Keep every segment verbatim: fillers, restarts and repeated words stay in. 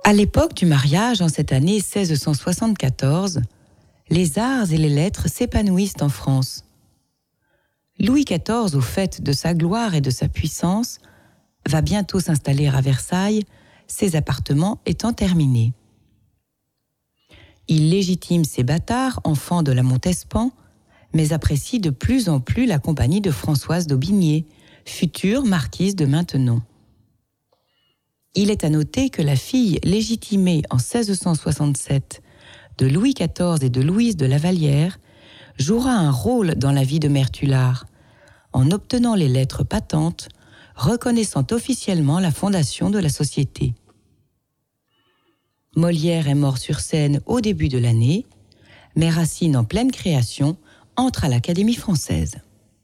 À l'époque du mariage, en cette année seize cent soixante-quatorze, les arts et les lettres s'épanouissent en France. Louis quatorze, au fait de sa gloire et de sa puissance, va bientôt s'installer à Versailles, ses appartements étant terminés. Il légitime ses bâtards, enfants de la Montespan, mais apprécie de plus en plus la compagnie de Françoise d'Aubigné, future marquise de Maintenon. Il est à noter que la fille légitimée en seize cent soixante-sept de Louis quatorze et de Louise de La Vallière jouera un rôle dans la vie de Mère Tulard, en obtenant les lettres patentes reconnaissant officiellement la fondation de la société. Molière est mort sur scène au début de l'année, mais Racine, en pleine création, entre à l'Académie française.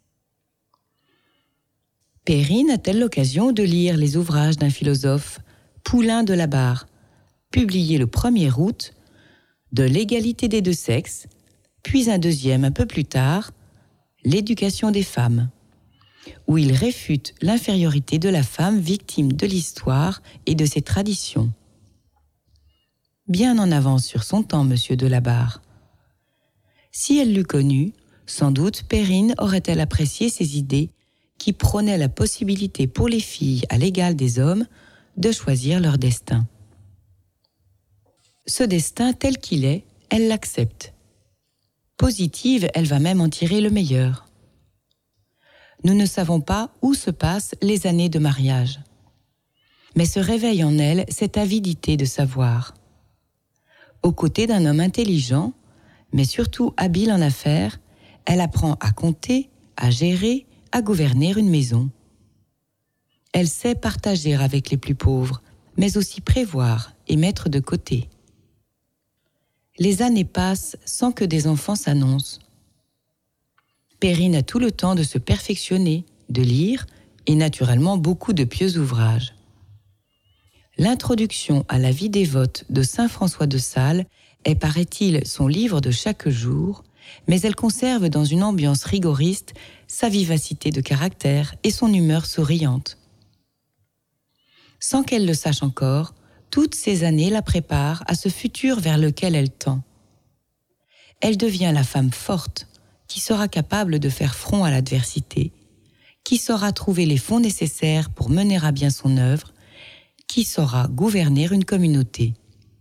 Perrine a-t-elle l'occasion de lire les ouvrages d'un philosophe, Poulain de la Barre, publié le premier août, de l'égalité des deux sexes, puis un deuxième un peu plus tard, l'éducation des femmes, où il réfute l'infériorité de la femme victime de l'histoire et de ses traditions. Bien en avance sur son temps, monsieur de la Barre. Si elle l'eût connu, sans doute Perrine aurait-elle apprécié ses idées qui prônaient la possibilité pour les filles, à l'égal des hommes, de choisir leur destin. Ce destin tel qu'il est, elle l'accepte. Positive, elle va même en tirer le meilleur. Nous ne savons pas où se passent les années de mariage. Mais se réveille en elle cette avidité de savoir. Aux côtés d'un homme intelligent, mais surtout habile en affaires, elle apprend à compter, à gérer, à gouverner une maison. Elle sait partager avec les plus pauvres, mais aussi prévoir et mettre de côté. Les années passent sans que des enfants s'annoncent. Perrine a tout le temps de se perfectionner, de lire, et naturellement beaucoup de pieux ouvrages. L'introduction à la vie dévote de saint François de Sales est, paraît-il, son livre de chaque jour, mais elle conserve dans une ambiance rigoriste sa vivacité de caractère et son humeur souriante. Sans qu'elle le sache encore, toutes ces années la préparent à ce futur vers lequel elle tend. Elle devient la femme forte, qui sera capable de faire front à l'adversité, qui saura trouver les fonds nécessaires pour mener à bien son œuvre, qui saura gouverner une communauté.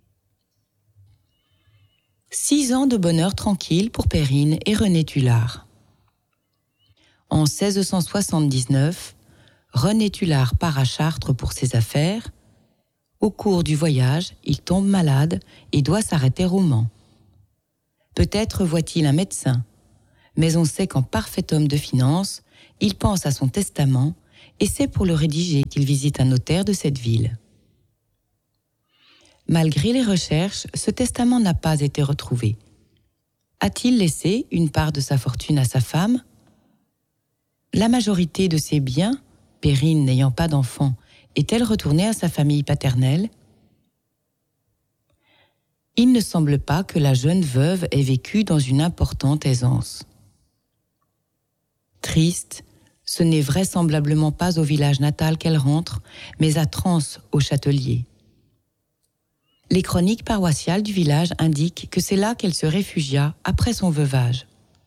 Six ans de bonheur tranquille pour Perrine et René Tulard. En seize cent soixante-dix-neuf, René Tulard part à Chartres pour ses affaires. Au cours du voyage, il tombe malade et doit s'arrêter au Mans. Peut-être voit-il un médecin, mais on sait qu'en parfait homme de finance, il pense à son testament et c'est pour le rédiger qu'il visite un notaire de cette ville. Malgré les recherches, ce testament n'a pas été retrouvé. A-t-il laissé une part de sa fortune à sa femme ? La majorité de ses biens, Perrine n'ayant pas d'enfant, est-elle retournée à sa famille paternelle ? Il ne semble pas que la jeune veuve ait vécu dans une importante aisance. Triste, ce n'est vraisemblablement pas au village natal qu'elle rentre, mais à Trans, au Châtelier. Les chroniques paroissiales du village indiquent que c'est là qu'elle se réfugia après son veuvage.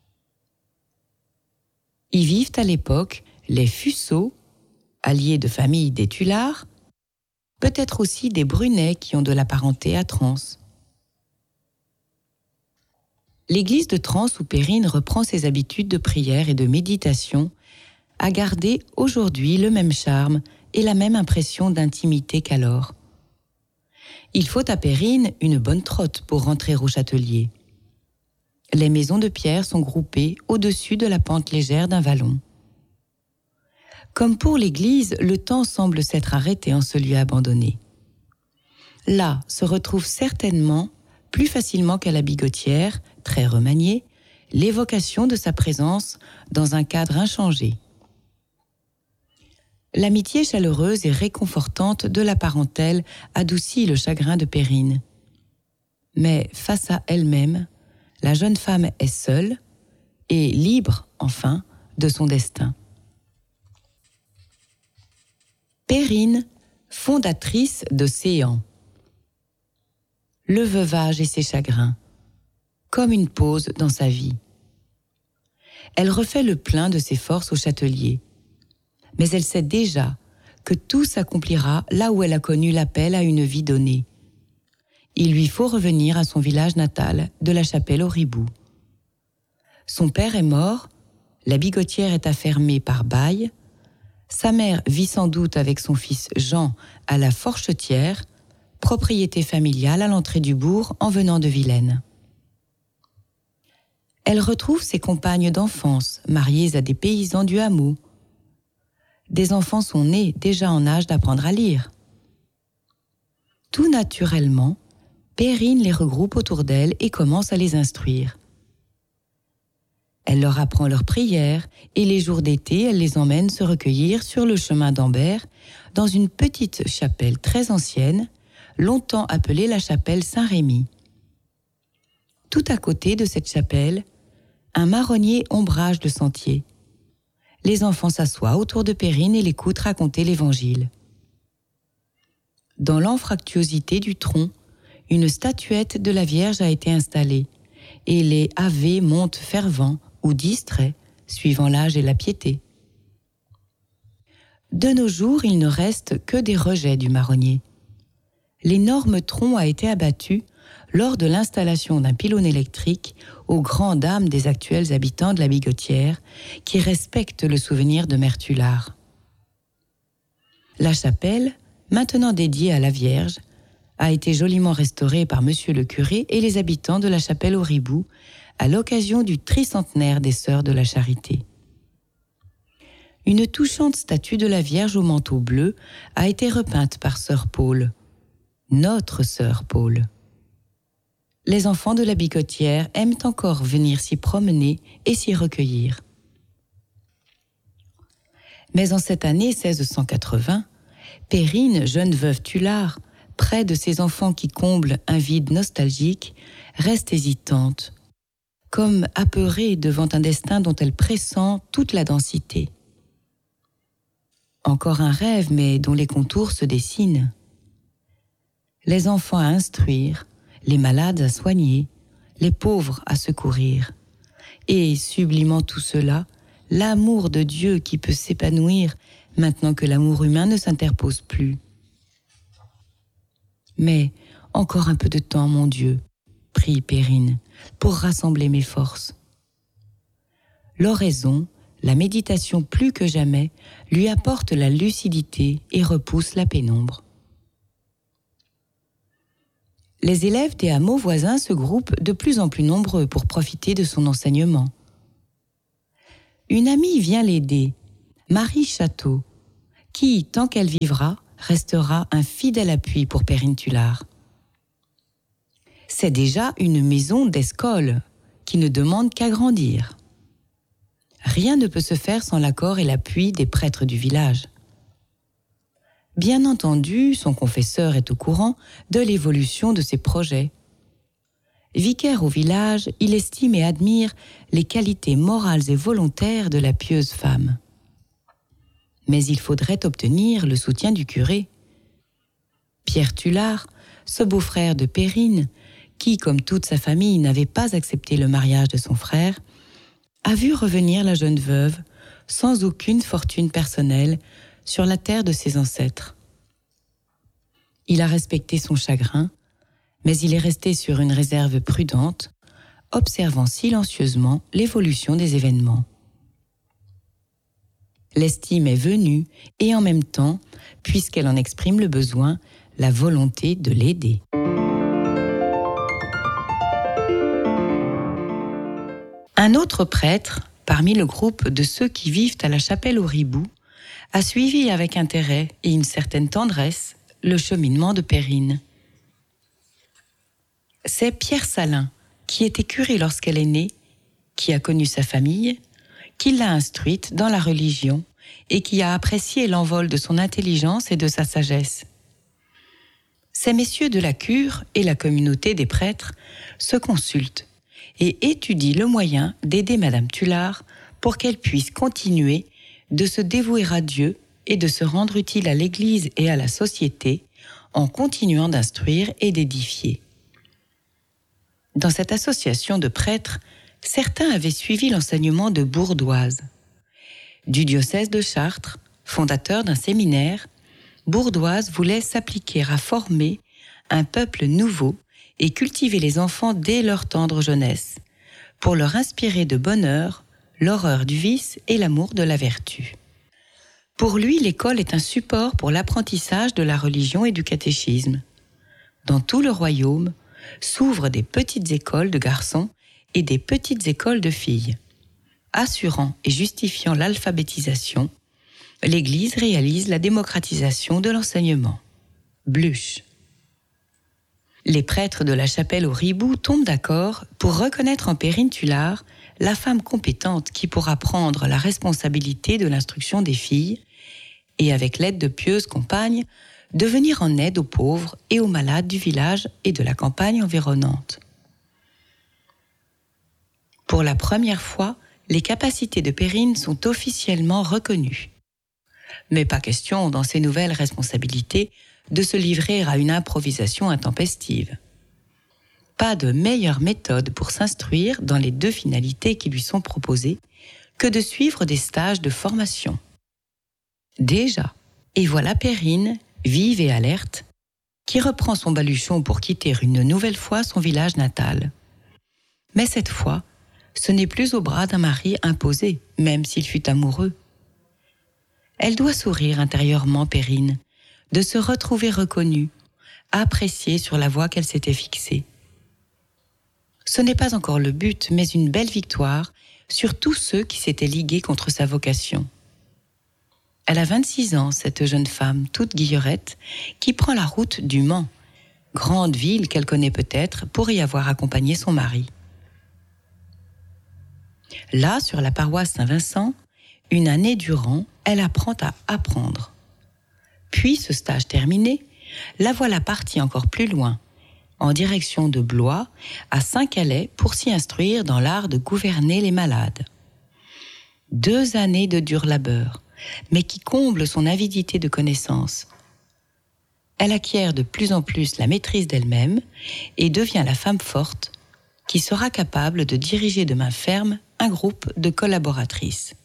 Y vivent à l'époque les Fussot, alliés de famille des Tulard, peut-être aussi des Brunet qui ont de la parenté à Trans. L'église de Trans où Perrine reprend ses habitudes de prière et de méditation a gardé aujourd'hui le même charme et la même impression d'intimité qu'alors. Il faut à Perrine une bonne trotte pour rentrer au Châtelier. Les maisons de pierre sont groupées au-dessus de la pente légère d'un vallon. Comme pour l'église, le temps semble s'être arrêté en ce lieu abandonné. Là se retrouve certainement, plus facilement qu'à la Bigottière, très remaniée, l'évocation de sa présence dans un cadre inchangé. L'amitié chaleureuse et réconfortante de la parentèle adoucit le chagrin de Perrine. Mais face à elle-même, la jeune femme est seule et libre, enfin, de son destin. Perrine, fondatrice de Séan. le veuvage et ses chagrins, comme une pause dans sa vie. Elle refait le plein de ses forces au Châtelier, mais elle sait déjà que tout s'accomplira là où elle a connu l'appel à une vie donnée. Il lui faut revenir à son village natal de la Chapelle-au-Ribou. Son père est mort, la Bigotière est affermée par bail, sa mère vit sans doute avec son fils Jean à la Forchetière, propriété familiale à l'entrée du bourg en venant de Vilaine. Elle retrouve ses compagnes d'enfance, mariées à des paysans du hameau. Des enfants sont nés déjà en âge d'apprendre à lire. Tout naturellement, Perrine les regroupe autour d'elle et commence à les instruire. Elle leur apprend leurs prières et les jours d'été, elle les emmène se recueillir sur le chemin d'Ambert, dans une petite chapelle très ancienne, longtemps appelée la chapelle Saint-Rémy. Tout à côté de cette chapelle, un marronnier ombrage le sentier. Les enfants s'assoient autour de Perrine et l'écoutent raconter l'Évangile. Dans l'anfractuosité du tronc, une statuette de la Vierge a été installée, et les ave montent fervents ou distraits, suivant l'âge et la piété. De nos jours, il ne reste que des rejets du marronnier. L'énorme tronc a été abattu lors de l'installation d'un pylône électrique aux grandes dames des actuels habitants de la Bigotière qui respectent le souvenir de Mère Tulard. La chapelle, maintenant dédiée à la Vierge, a été joliment restaurée par Monsieur le curé et les habitants de la Chapelle-au-Ribou à l'occasion du tricentenaire des Sœurs de la Charité. Une touchante statue de la Vierge au manteau bleu a été repeinte par Sœur Paule, notre Sœur Paule. Les enfants de la Bigotière aiment encore venir s'y promener et s'y recueillir. Mais en cette année seize cent quatre-vingts, Perrine, jeune veuve Tulard, près de ses enfants qui comblent un vide nostalgique, reste hésitante, comme apeurée devant un destin dont elle pressent toute la densité. Encore un rêve, mais dont les contours se dessinent. Les enfants à instruire, les malades à soigner, les pauvres à secourir. Et, sublimant tout cela, l'amour de Dieu qui peut s'épanouir maintenant que l'amour humain ne s'interpose plus. Mais encore un peu de temps, mon Dieu, prie Perrine, pour rassembler mes forces. L'oraison, la méditation plus que jamais, lui apporte la lucidité et repousse la pénombre. Les élèves des hameaux voisins se groupent de plus en plus nombreux pour profiter de son enseignement. Une amie vient l'aider, Marie Château, qui, tant qu'elle vivra, restera un fidèle appui pour Perrine Tulard. C'est déjà une maison d'escole qui ne demande qu'à grandir. Rien ne peut se faire sans l'accord et l'appui des prêtres du village. Bien entendu, son confesseur est au courant de l'évolution de ses projets. Vicaire au village, il estime et admire les qualités morales et volontaires de la pieuse femme. Mais il faudrait obtenir le soutien du curé. Pierre Tulard, ce beau-frère de Perrine, qui, comme toute sa famille, n'avait pas accepté le mariage de son frère, a vu revenir la jeune veuve, sans aucune fortune personnelle, sur la terre de ses ancêtres. Il a respecté son chagrin, mais il est resté sur une réserve prudente, observant silencieusement l'évolution des événements. L'estime est venue et en même temps, puisqu'elle en exprime le besoin, la volonté de l'aider. Un autre prêtre, parmi le groupe de ceux qui vivent à la Chapelle-au-Ribou, a suivi avec intérêt et une certaine tendresse le cheminement de Perrine. C'est Pierre Salin, qui était curé lorsqu'elle est née, qui a connu sa famille, qui l'a instruite dans la religion et qui a apprécié l'envol de son intelligence et de sa sagesse. Ces messieurs de la cure et la communauté des prêtres se consultent et étudient le moyen d'aider Madame Tulard pour qu'elle puisse continuer de se dévouer à Dieu et de se rendre utile à l'Église et à la société en continuant d'instruire et d'édifier. Dans cette association de prêtres, certains avaient suivi l'enseignement de Bourdoise. Du diocèse de Chartres, fondateur d'un séminaire, Bourdoise voulait s'appliquer à former un peuple nouveau et cultiver les enfants dès leur tendre jeunesse, pour leur inspirer de bonheur, l'horreur du vice et l'amour de la vertu. Pour lui, l'école est un support pour l'apprentissage de la religion et du catéchisme. Dans tout le royaume s'ouvrent des petites écoles de garçons et des petites écoles de filles. Assurant et justifiant l'alphabétisation, l'Église réalise la démocratisation de l'enseignement. Bluch. Les prêtres de la chapelle au Ribou tombent d'accord pour reconnaître en Perrine Tulard la femme compétente qui pourra prendre la responsabilité de l'instruction des filles et, avec l'aide de pieuses compagnes, de venir en aide aux pauvres et aux malades du village et de la campagne environnante. Pour la première fois, les capacités de Perrine sont officiellement reconnues. Mais pas question, dans ces nouvelles responsabilités, de se livrer à une improvisation intempestive. Pas de meilleure méthode pour s'instruire dans les deux finalités qui lui sont proposées que de suivre des stages de formation. Déjà, et voilà Perrine, vive et alerte, qui reprend son baluchon pour quitter une nouvelle fois son village natal. Mais cette fois, ce n'est plus au bras d'un mari imposé, même s'il fut amoureux. Elle doit sourire intérieurement, Perrine, de se retrouver reconnue, appréciée sur la voie qu'elle s'était fixée. Ce n'est pas encore le but, mais une belle victoire sur tous ceux qui s'étaient ligués contre sa vocation. Elle a vingt-six ans, cette jeune femme, toute guillerette, qui prend la route du Mans, grande ville qu'elle connaît peut-être pour y avoir accompagné son mari. Là, sur la paroisse Saint-Vincent, une année durant, elle apprend à apprendre. Puis, ce stage terminé, la voilà partie encore plus loin, en direction de Blois, à Saint-Calais, pour s'y instruire dans l'art de gouverner les malades. Deux années de dur labeur, mais qui comblent son avidité de connaissances. Elle acquiert de plus en plus la maîtrise d'elle-même et devient la femme forte qui sera capable de diriger de main ferme un groupe de collaboratrices.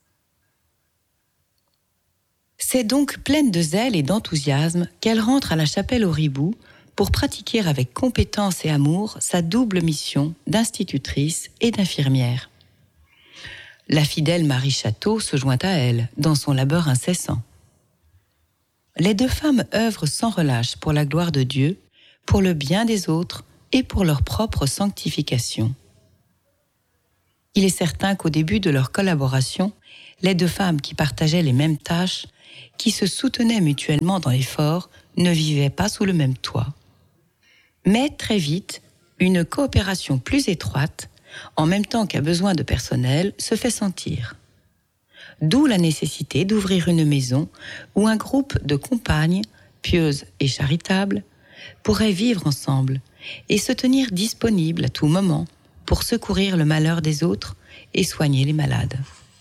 C'est donc pleine de zèle et d'enthousiasme qu'elle rentre à la chapelle au Ribou pour pratiquer avec compétence et amour sa double mission d'institutrice et d'infirmière. La fidèle Marie Château se joint à elle dans son labeur incessant. Les deux femmes œuvrent sans relâche pour la gloire de Dieu, pour le bien des autres et pour leur propre sanctification. Il est certain qu'au début de leur collaboration, les deux femmes qui partageaient les mêmes tâches, qui se soutenaient mutuellement dans l'effort, ne vivaient pas sous le même toit. Mais très vite, une coopération plus étroite, en même temps qu'un besoin de personnel, se fait sentir. D'où la nécessité d'ouvrir une maison où un groupe de compagnes, pieuses et charitables, pourraient vivre ensemble et se tenir disponibles à tout moment pour secourir le malheur des autres et soigner les malades.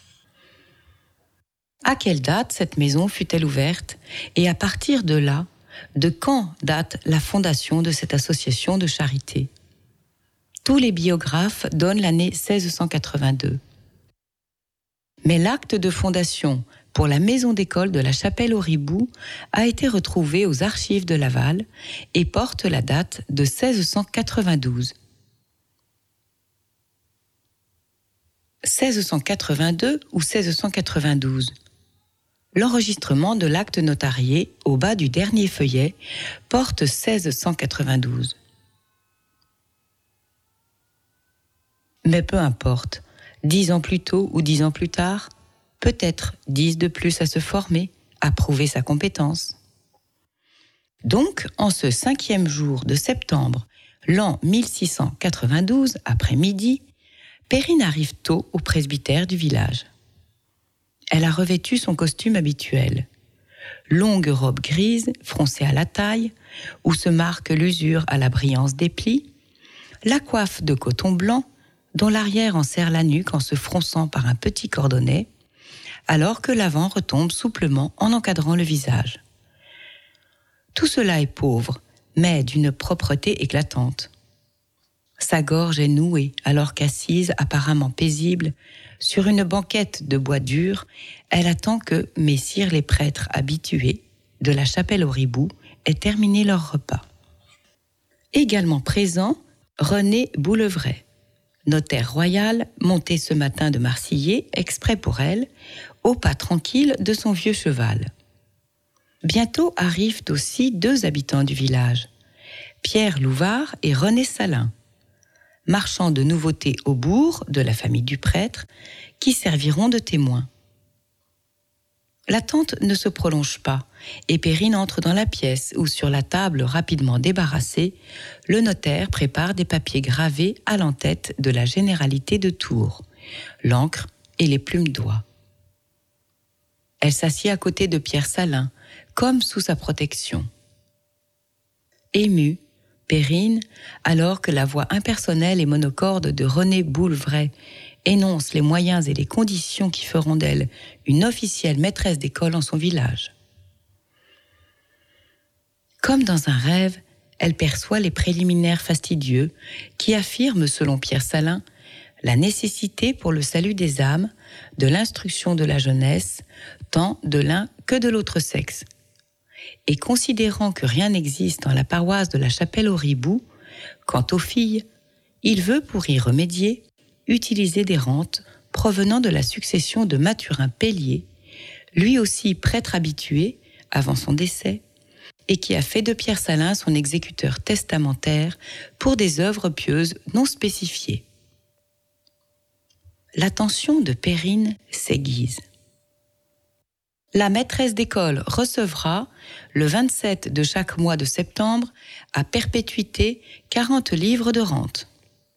À quelle date cette maison fut-elle ouverte et à partir de là, de quand date la fondation de cette association de charité? Tous les biographes donnent l'année seize cent quatre-vingt-deux. Mais l'acte de fondation pour la maison d'école de la chapelle au Ribou a été retrouvé aux archives de Laval et porte la date de seize cent quatre-vingt-douze. seize cent quatre-vingt-deux ou seize cent quatre-vingt-douze. L'enregistrement de l'acte notarié au bas du dernier feuillet porte seize cent quatre-vingt-douze. Mais peu importe, dix ans plus tôt ou dix ans plus tard, peut-être dix de plus à se former, à prouver sa compétence. Donc, en ce cinquième jour de septembre, l'an mille six cent quatre-vingt-douze, après midi, Perrine arrive tôt au presbytère du village. Elle a revêtu son costume habituel. Longue robe grise, froncée à la taille, où se marque l'usure à la brillance des plis, la coiffe de coton blanc, dont l'arrière enserre la nuque en se fronçant par un petit cordonnet, alors que l'avant retombe souplement en encadrant le visage. Tout cela est pauvre, mais d'une propreté éclatante. Sa gorge est nouée, alors qu'assise, apparemment paisible, sur une banquette de bois dur, elle attend que messires les prêtres habitués de la chapelle au Ribou aient terminé leur repas. Également présent, René Boulevray, notaire royal, monté ce matin de Marcilliers, exprès pour elle, au pas tranquille de son vieux cheval. Bientôt arrivent aussi deux habitants du village, Pierre Louvard et René Salin, marchands de nouveautés au bourg de la famille du prêtre, qui serviront de témoins. L'attente ne se prolonge pas, et Perrine entre dans la pièce où, sur la table rapidement débarrassée, le notaire prépare des papiers gravés à l'entête de la généralité de Tours, l'encre et les plumes d'oie. Elle s'assied à côté de Pierre Salin, comme sous sa protection. Émue, Perrine, alors que la voix impersonnelle et monocorde de René Boulevray énonce les moyens et les conditions qui feront d'elle une officielle maîtresse d'école en son village. Comme dans un rêve, elle perçoit les préliminaires fastidieux qui affirment, selon Pierre Salin, la nécessité pour le salut des âmes de l'instruction de la jeunesse, tant de l'un que de l'autre sexe. Et considérant que rien n'existe dans la paroisse de la chapelle au Ribou, quant aux filles, il veut, pour y remédier, utiliser des rentes provenant de la succession de Mathurin Pellier, lui aussi prêtre habitué avant son décès, et qui a fait de Pierre Salin son exécuteur testamentaire pour des œuvres pieuses non spécifiées. L'attention de Perrine s'aiguise. La maîtresse d'école recevra, le vingt-sept de chaque mois de septembre, à perpétuité, quarante livres de rente.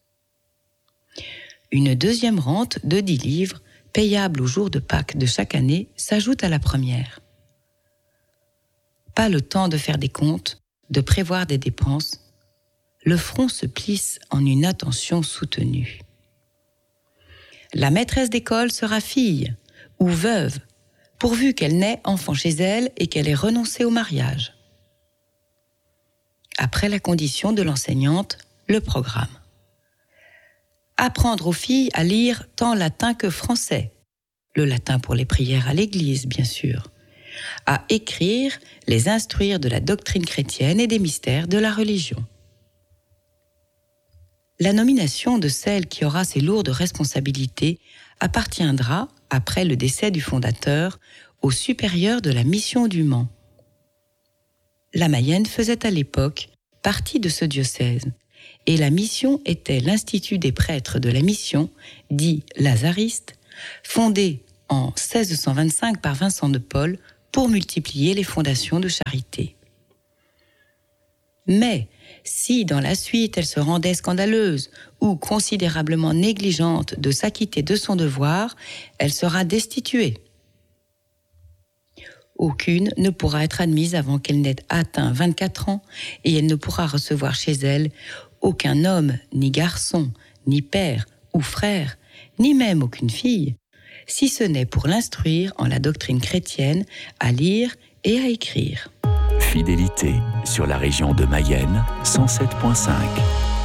Une deuxième rente de dix livres, payable au jour de Pâques de chaque année, s'ajoute à la première. Pas le temps de faire des comptes, de prévoir des dépenses. Le front se plisse en une attention soutenue. La maîtresse d'école sera fille ou veuve, pourvu qu'elle n'ait enfant chez elle et qu'elle ait renoncé au mariage. Après la condition de l'enseignante, le programme. Apprendre aux filles à lire tant latin que français, le latin pour les prières à l'église, bien sûr, à écrire, les instruire de la doctrine chrétienne et des mystères de la religion. La nomination de celle qui aura ces lourdes responsabilités appartiendra, après le décès du fondateur, au supérieur de la mission du Mans. La Mayenne faisait à l'époque partie de ce diocèse, et la mission était l'Institut des prêtres de la mission, dit lazariste, fondé en seize cent vingt-cinq par Vincent de Paul pour multiplier les fondations de charité. Mais si dans la suite elle se rendait scandaleuse ou considérablement négligente de s'acquitter de son devoir, elle sera destituée. Aucune ne pourra être admise avant qu'elle n'ait atteint vingt-quatre ans et elle ne pourra recevoir chez elle aucun homme, ni garçon, ni père ou frère, ni même aucune fille, si ce n'est pour l'instruire en la doctrine chrétienne, à lire et à écrire. Fidélité sur la région de Mayenne, cent sept virgule cinq.